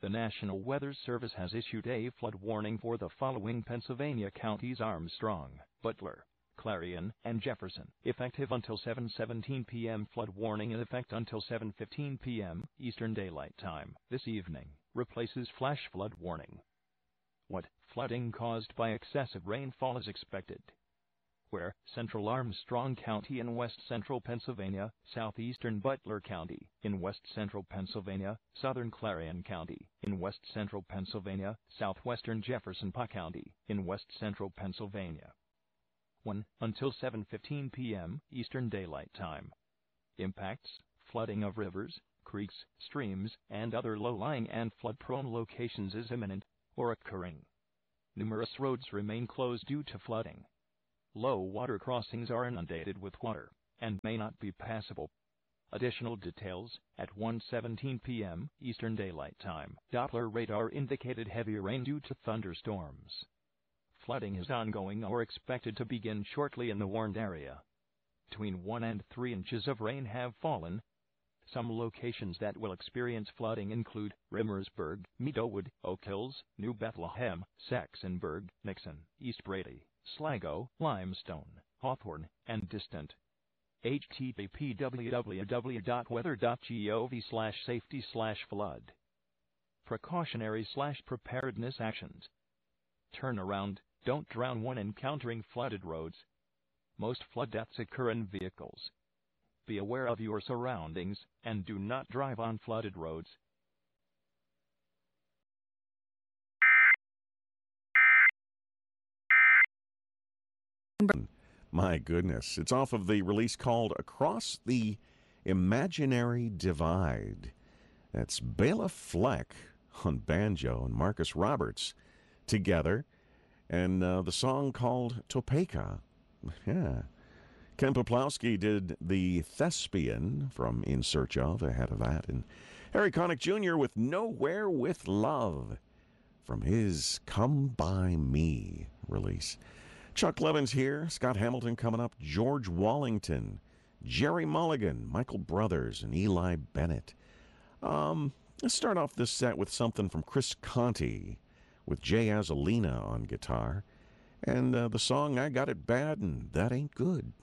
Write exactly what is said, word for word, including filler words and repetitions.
The National Weather Service has issued a flood warning for the following Pennsylvania counties: Armstrong, Butler, Clarion, and Jefferson. Effective until seven seventeen p m Flood warning in effect until seven fifteen p m Eastern Daylight Time this evening. Replaces flash flood warning. What? Flooding caused by excessive rainfall is expected. Where? Central Armstrong County in west central Pennsylvania, southeastern Butler County in west central Pennsylvania, southern Clarion County in west central Pennsylvania, southwestern Jefferson County in west central Pennsylvania. one. Until seven fifteen p m Eastern Daylight Time. Impacts: flooding of rivers, creeks, streams, and other low-lying and flood-prone locations is imminent or occurring. Numerous roads remain closed due to flooding. Low water crossings are inundated with water and may not be passable. Additional details: at one seventeen p m Eastern Daylight Time, Doppler radar indicated heavy rain due to thunderstorms. Flooding is ongoing or expected to begin shortly in the warned area. Between one and three inches of rain have fallen. Some locations that will experience flooding include Rimmersburg, Meadowood, Oak Hills, New Bethlehem, Saxonburg, Nixon, East Brady, Sligo, Limestone, Hawthorne, and Distant. H T T P w w w dot weather dot gov slash safety slash flood. Precautionary slash preparedness actions. Turn around, don't drown when encountering flooded roads. Most flood deaths occur in vehicles. Be aware of your surroundings and do not drive on flooded roads. My goodness, it's off of the release called Across the Imaginary Divide. That's Bela Fleck on banjo and Marcus Roberts together, and uh, the song called Topeka. Yeah. Ken Poplowski did the Thespian from In Search Of ahead of that, and Harry Connick Junior with Nowhere with Love from his Come By Me release. Chuck Levin's here, Scott Hamilton coming up, George Wallington, Jerry Mulligan, Michael Brothers, and Eli Bennett. Um, let's start off this set with something from Chris Conti with Jay Azalina on guitar, and uh, the song I Got It Bad and That Ain't Good.